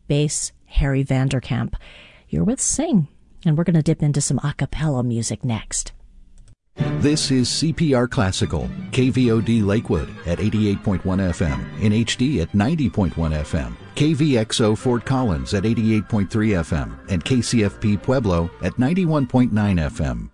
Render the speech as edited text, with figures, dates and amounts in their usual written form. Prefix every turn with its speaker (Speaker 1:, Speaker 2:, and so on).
Speaker 1: bass Harry Vanderkamp. You're with Sing, and we're going to dip into some a cappella music next.
Speaker 2: This is CPR Classical, KVOD Lakewood at 88.1 FM, in HD at 90.1 FM, KVXO Fort Collins at 88.3 FM, and KCFP Pueblo at 91.9 FM.